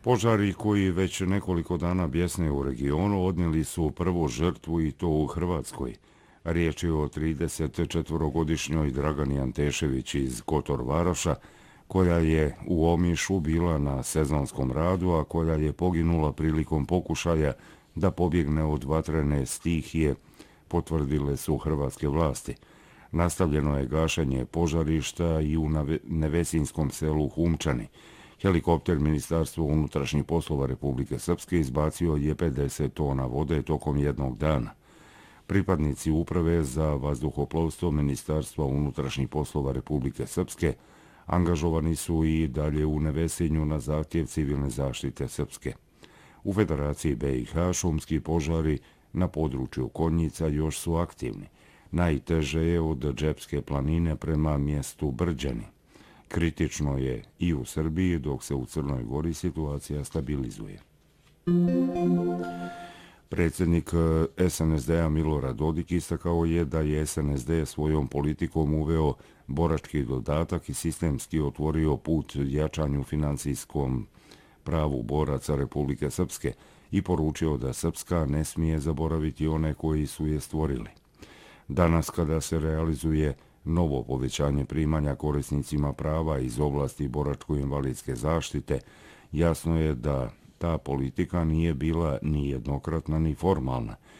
Požari koji već nekoliko dana bjesne u regionu odnijeli su prvu žrtvu i to u Hrvatskoj. Riječ je o 34-godišnjoj Dragani Antešević iz Kotor Varoša, koja je u Omišu bila na sezonskom radu, a koja je poginula prilikom pokušaja da pobjegne od vatrene stihije, potvrdile su hrvatske vlasti. Nastavljeno je gašenje požarišta i u Nevesinskom selu Humčani. Helikopter Ministarstva unutrašnjih poslova Republike Srpske izbacio je 50 tona vode tokom jednog dana. Pripadnici Uprave za vazduhoplovstvo Ministarstva unutrašnjih poslova Republike Srpske angažovani su i dalje u Nevesinju na zahtjev civilne zaštite Srpske. U Federaciji BiH šumski požari na području Konjica još su aktivni. Najteže je od Džepske planine prema mjestu Brđani. Kritično je i u Srbiji, dok se u Crnoj Gori situacija stabilizuje. Predsjednik SNSD-a Milorad Dodik istakao je da je SNSD svojom politikom uveo borački dodatak i sistemski otvorio put jačanju financijskom pravu boraca Republike Srpske i poručio da Srpska ne smije zaboraviti one koji su je stvorili. Danas, kada se realizuje novo povećanje primanja korisnicima prava iz oblasti boračko-invalidske zaštite, jasno je da ta politika nije bila ni jednokratna ni formalna